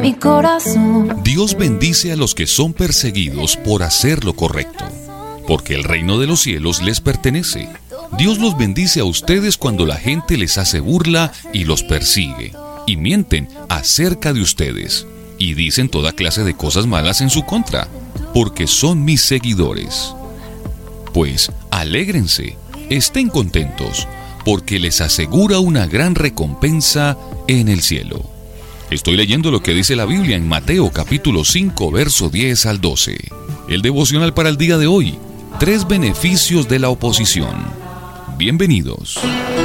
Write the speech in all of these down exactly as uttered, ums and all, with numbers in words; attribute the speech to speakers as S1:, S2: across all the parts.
S1: mi corazón.
S2: Dios bendice a los que son perseguidos por hacer lo correcto, porque el reino de los cielos les pertenece. Dios los bendice a ustedes cuando la gente les hace burla y los persigue, y mienten acerca de ustedes, y dicen toda clase de cosas malas en su contra, porque son mis seguidores. Pues alégrense, estén contentos, porque les asegura una gran recompensa en el cielo. Estoy leyendo lo que dice la Biblia en Mateo capítulo cinco, verso diez al doce. El devocional para el día de hoy: tres beneficios de la oposición. Bienvenidos.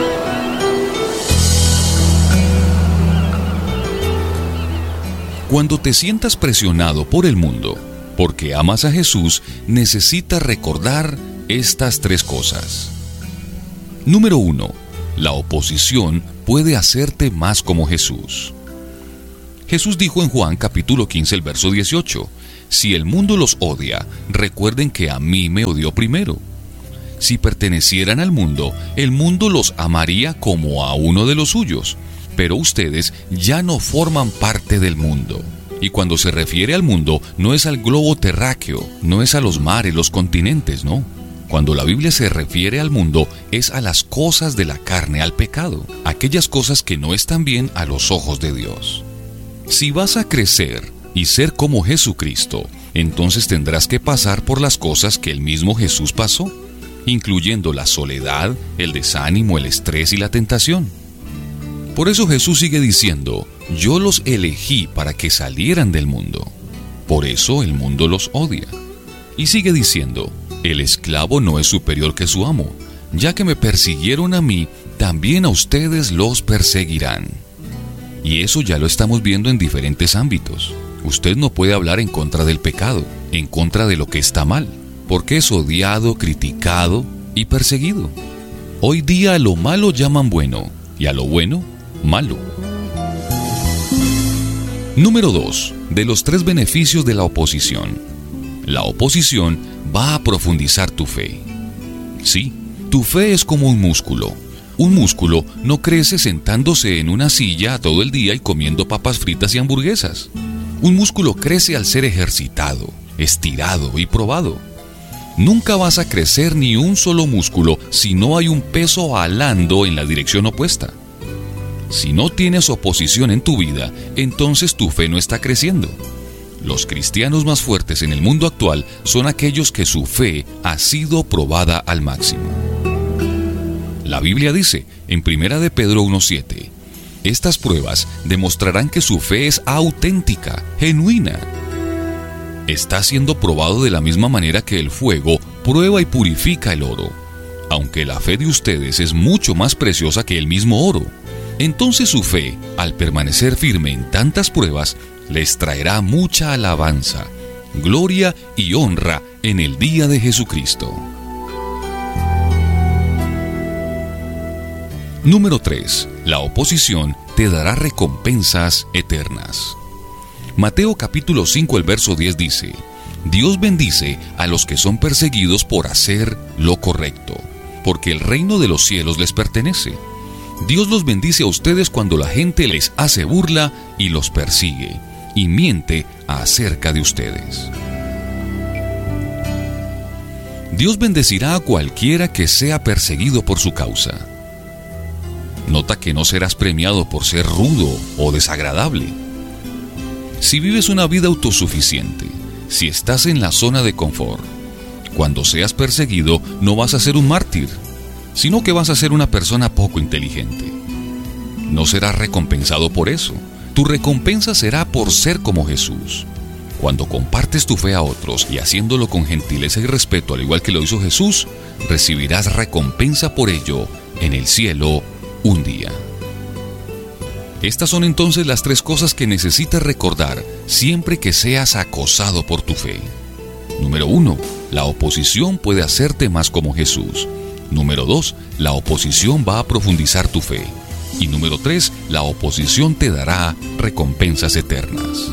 S2: Cuando te sientas presionado por el mundo, porque amas a Jesús, necesitas recordar estas tres cosas. Número uno, la oposición puede hacerte más como Jesús. Jesús dijo en Juan capítulo quince, el verso dieciocho, si el mundo los odia, recuerden que a mí me odió primero. Si pertenecieran al mundo, el mundo los amaría como a uno de los suyos, pero ustedes ya no forman parte del mundo. Y cuando se refiere al mundo, no es al globo terráqueo, no es a los mares, los continentes, no. Cuando la Biblia se refiere al mundo, es a las cosas de la carne, al pecado, aquellas cosas que no están bien a los ojos de Dios. Si vas a crecer y ser como Jesucristo, entonces tendrás que pasar por las cosas que el mismo Jesús pasó, incluyendo la soledad, el desánimo, el estrés y la tentación. Por eso Jesús sigue diciendo, yo los elegí para que salieran del mundo. Por eso el mundo los odia. Y sigue diciendo, el esclavo no es superior que su amo. Ya que me persiguieron a mí, también a ustedes los perseguirán. Y eso ya lo estamos viendo en diferentes ámbitos. Usted no puede hablar en contra del pecado, en contra de lo que está mal, porque es odiado, criticado y perseguido. Hoy día a lo malo llaman bueno, y a lo bueno, malo. Número dos, de los tres beneficios de la oposición. La oposición va a profundizar tu fe. Sí, tu fe es como un músculo. Un músculo no crece sentándose en una silla todo el día y comiendo papas fritas y hamburguesas. Un músculo crece al ser ejercitado, estirado y probado. Nunca vas a crecer ni un solo músculo si no hay un peso alando en la dirección opuesta. Si no tienes oposición en tu vida, entonces tu fe no está creciendo. Los cristianos más fuertes en el mundo actual son aquellos que su fe ha sido probada al máximo. La Biblia dice, en primera de Pedro uno siete, estas pruebas demostrarán que su fe es auténtica, genuina. Está siendo probado de la misma manera que el fuego prueba y purifica el oro. Aunque la fe de ustedes es mucho más preciosa que el mismo oro, entonces su fe, al permanecer firme en tantas pruebas, les traerá mucha alabanza, gloria y honra en el día de Jesucristo. Número tres. La oposición te dará recompensas eternas. Mateo capítulo cinco, el verso diez dice, Dios bendice a los que son perseguidos por hacer lo correcto, porque el reino de los cielos les pertenece. Dios los bendice a ustedes cuando la gente les hace burla y los persigue, y miente acerca de ustedes. Dios bendecirá a cualquiera que sea perseguido por su causa. Nota que no serás premiado por ser rudo o desagradable. Si vives una vida autosuficiente, si estás en la zona de confort, cuando seas perseguido no vas a ser un mártir, sino que vas a ser una persona poco inteligente. No serás recompensado por eso. Tu recompensa será por ser como Jesús. Cuando compartes tu fe a otros y haciéndolo con gentileza y respeto, al igual que lo hizo Jesús, recibirás recompensa por ello en el cielo un día. Estas son entonces las tres cosas que necesitas recordar siempre que seas acosado por tu fe. Número uno, la oposición puede hacerte más como Jesús. Número dos, la oposición va a profundizar tu fe. Y número tres, la oposición te dará recompensas eternas.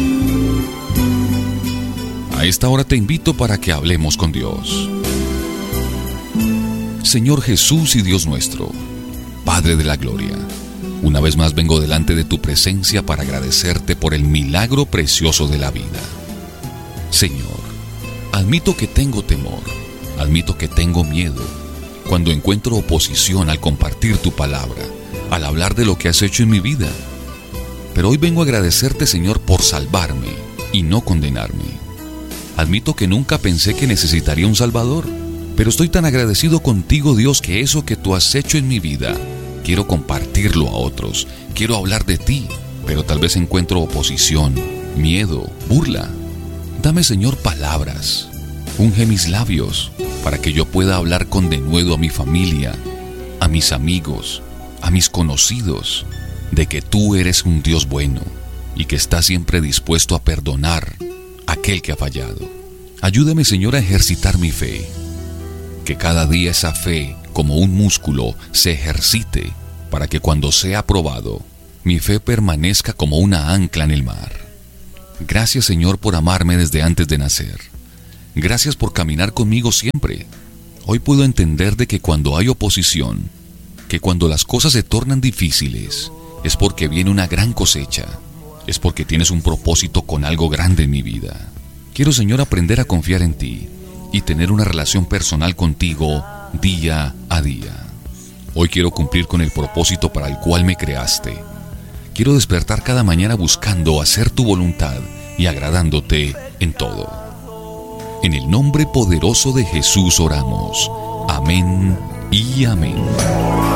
S2: A esta hora te invito para que hablemos con Dios. Señor Jesús y Dios nuestro, Padre de la gloria, Una vez más vengo delante de tu presencia para agradecerte por el milagro precioso de la vida. Señor, admito que tengo temor, admito que tengo miedo cuando encuentro oposición al compartir tu palabra, al hablar de lo que has hecho en mi vida. Pero hoy vengo a agradecerte, Señor, por salvarme y no condenarme. Admito que nunca pensé que necesitaría un Salvador, pero estoy tan agradecido contigo, Dios, que eso que tú has hecho en mi vida, quiero compartirlo a otros, quiero hablar de ti, pero tal vez encuentro oposición, miedo, burla. Dame, Señor, palabras, unge mis labios, para que yo pueda hablar con denuedo a mi familia, a mis amigos, a mis conocidos, de que tú eres un Dios bueno y que estás siempre dispuesto a perdonar a aquel que ha fallado. Ayúdame, Señor, a ejercitar mi fe, que cada día esa fe, como un músculo, se ejercite para que cuando sea probado, mi fe permanezca como una ancla en el mar. Gracias, Señor, por amarme desde antes de nacer. Gracias por caminar conmigo siempre. Hoy puedo entender de que cuando hay oposición, que cuando las cosas se tornan difíciles, es porque viene una gran cosecha, es porque tienes un propósito con algo grande en mi vida. Quiero, Señor, aprender a confiar en ti y tener una relación personal contigo día a día. Hoy quiero cumplir con el propósito para el cual me creaste. Quiero despertar cada mañana buscando hacer tu voluntad y agradándote en todo. En el nombre poderoso de Jesús oramos. Amén y amén.